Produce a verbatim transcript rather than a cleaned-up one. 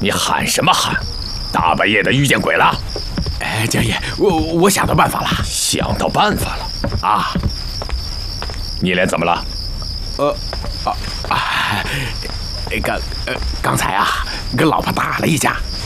你喊什么喊？大半夜的遇见鬼了？ 哎，江爷，我我想到办法了。 想到办法了啊？你脸怎么了？ 呃，啊啊，刚呃刚才啊，跟老婆打了一架，